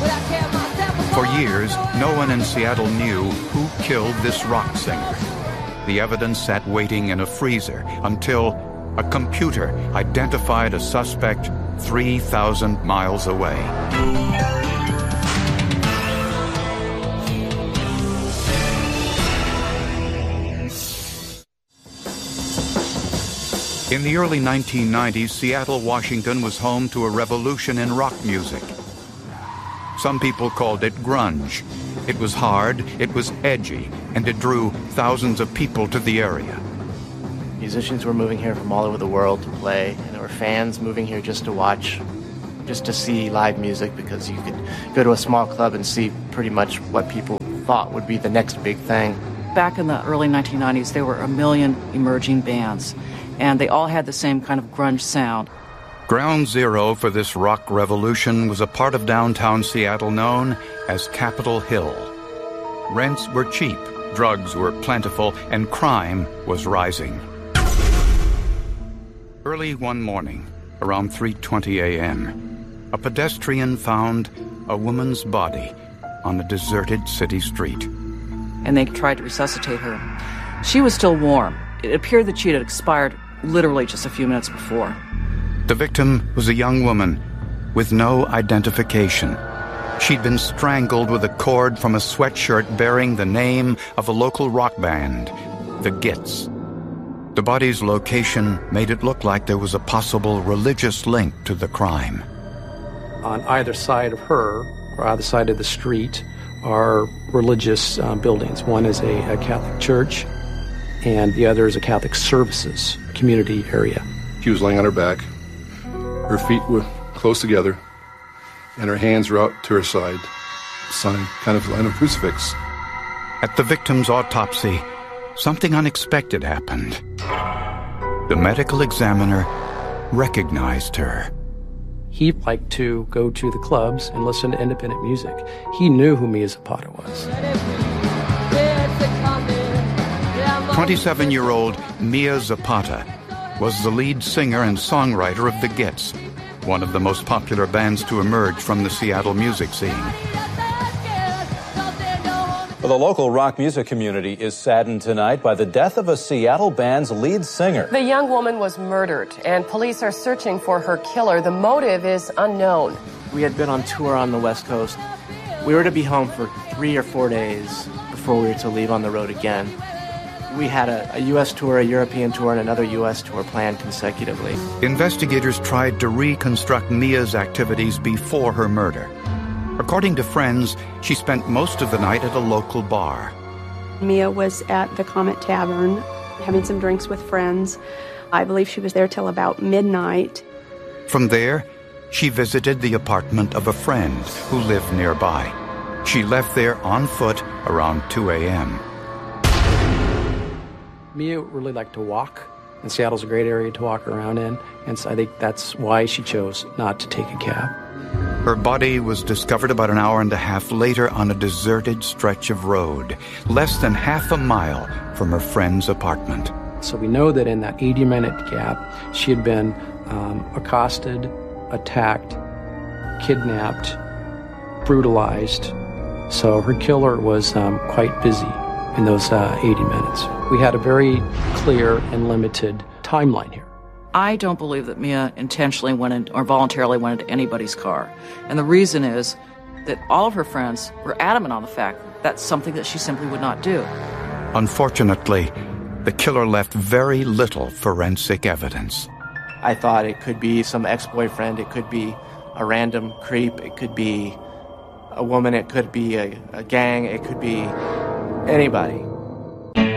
For years, no one in Seattle knew who killed this rock singer. The evidence sat waiting in a freezer until a computer identified a suspect 3,000 miles away. In the early 1990s, Seattle, Washington was home to a revolution in rock music. Some people called it grunge. It was hard, it was edgy, and it drew thousands of people to the area. Musicians were moving here from all over the world to play, and there were fans moving here just to watch, just to see live music, because you could go to a small club and see pretty much what people thought would be the next big thing. Back in the early 1990s, there were a million emerging bands, and they all had the same kind of grunge sound. Ground zero for this rock revolution was a part of downtown Seattle known as Capitol Hill. Rents were cheap, drugs were plentiful, and crime was rising. Early one morning, around 3:20 a.m., a pedestrian found a woman's body on a deserted city street. And they tried to resuscitate her. She was still warm. It appeared that she had expired literally just a few minutes before. The victim was a young woman with no identification. She'd been strangled with a cord from a sweatshirt bearing the name of a local rock band, the Gits. The body's location made it look like there was a possible religious link to the crime. On either side of her, or either side of the street, are religious buildings. One is a Catholic church, and the other is a Catholic services community area. She was laying on her back. Her feet were close together, and her hands were out to her side, kind of line of crucifix. At the victim's autopsy, something unexpected happened. The medical examiner recognized her. He liked to go to the clubs and listen to independent music. He knew who Mia Zapata was. 27-year-old Mia Zapata was the lead singer and songwriter of the Gits, one of the most popular bands to emerge from the Seattle music scene. Well, the local rock music community is saddened tonight by the death of a Seattle band's lead singer. The young woman was murdered, and police are searching for her killer. The motive is unknown. We had been on tour on the West Coast. We were to be home for 3 or 4 days before we were to leave on the road again. We had a U.S. tour, a European tour, and another U.S. tour planned consecutively. Investigators tried to reconstruct Mia's activities before her murder. According to friends, she spent most of the night at a local bar. Mia was at the Comet Tavern having some drinks with friends. I believe she was there till about midnight. From there, she visited the apartment of a friend who lived nearby. She left there on foot around 2 a.m. Mia really liked to walk, and Seattle's a great area to walk around in, and so I think that's why she chose not to take a cab. Her body was discovered about an hour and a half later on a deserted stretch of road, less than half a mile from her friend's apartment. So we know that in that 80-minute gap, she had been accosted, attacked, kidnapped, brutalized. So her killer was quite busy in those 80 minutes. We had a very clear and limited timeline here. I don't believe that Mia intentionally went in or voluntarily went into anybody's car. And the reason is that all of her friends were adamant on the fact that's something that she simply would not do. Unfortunately, the killer left very little forensic evidence. I thought it could be some ex-boyfriend, it could be a random creep, it could be a woman, it could be a gang, it could be anybody.